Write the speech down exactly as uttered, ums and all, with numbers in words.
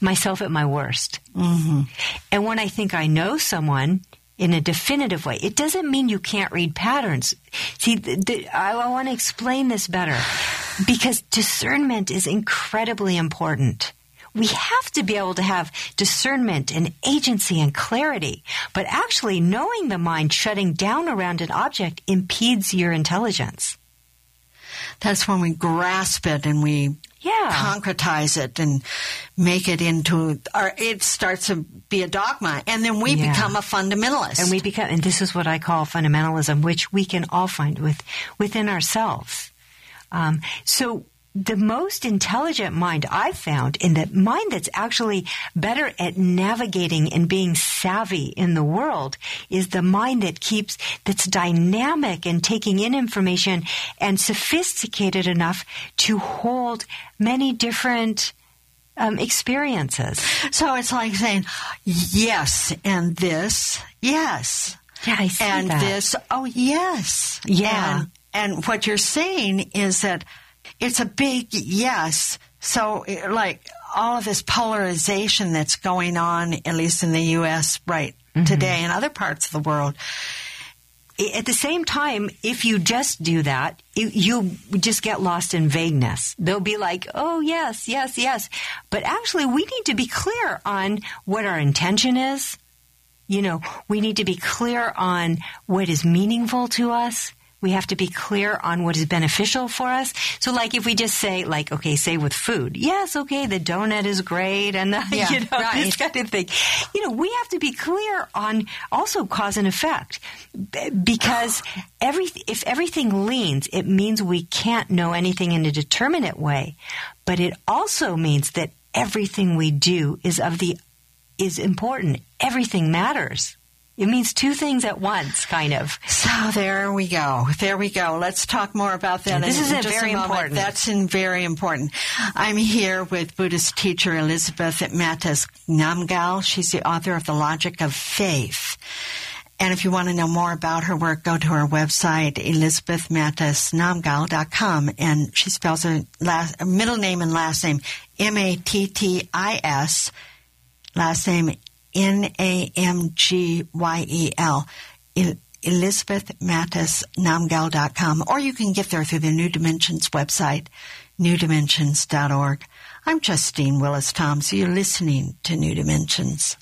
myself at my worst. Mm-hmm. And when I think I know someone in a definitive way, it doesn't mean you can't read patterns. See, the, the, I, I want to explain this better because discernment is incredibly important. We have to be able to have discernment and agency and clarity. But actually, knowing the mind shutting down around an object impedes your intelligence. That's when we grasp it and we yeah. concretize it and make it into, or it starts to be a dogma. And then we yeah. become a fundamentalist. And we become, and this is what I call fundamentalism, which we can all find with within ourselves. Um, so, the most intelligent mind I've found, and the mind that's actually better at navigating and being savvy in the world, is the mind that keeps, that's dynamic and taking in information and sophisticated enough to hold many different um, experiences. So it's like saying, yes, and this, yes. Yeah, I see and that. this, oh, yes. Yeah. And, and what you're saying is that it's a big yes. So, like, all of this polarization that's going on, at least in the U S right mm-hmm. today and other parts of the world. At the same time, if you just do that, you just get lost in vagueness. They'll be like, oh, yes, yes, yes. But actually, we need to be clear on what our intention is. You know, we need to be clear on what is meaningful to us. We have to be clear on what is beneficial for us. So, like, if we just say, like, okay, say with food, yes, okay, the donut is great, and the, yeah, you know, right. this kind of thing. You know, we have to be clear on also cause and effect, because every if everything leans, it means we can't know anything in a determinate way, but it also means that everything we do is of the is important. Everything matters. It means two things at once, kind of. So there we go. There we go. Let's talk more about that. Yeah, this in, is in a very a important. That's in very important. I'm here with Buddhist teacher Elizabeth Mattes Namgyal. She's the author of The Logic of Faith. And if you want to know more about her work, go to her website, elizabeth mattes namgyal dot com. And she spells her last, her middle name and last name M A T T I S, last name N A M G Y E L, elizabeth mattes namgyal dot com. Or you can get there through the New Dimensions website, new dimensions dot org. I'm Justine Willis Toms. You're listening to New Dimensions.